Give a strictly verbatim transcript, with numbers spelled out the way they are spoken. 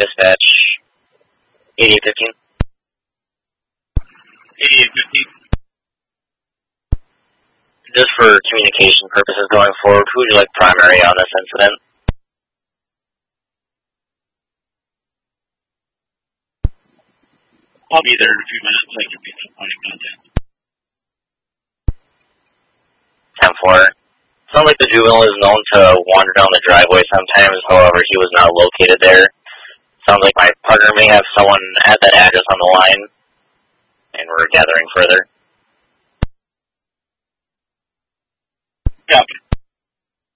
Dispatch eighty-eight fifteen. eighty-eight fifteen. Just for communication purposes going forward, who would you like primary on this incident? I'll be there in a few minutes. I can be the point of contact. ten four. Sounds like the juvenile is known to wander down the driveway sometimes, however, he was not located there. Sounds like my partner may have someone at that address on the line, and we're gathering further. Copy.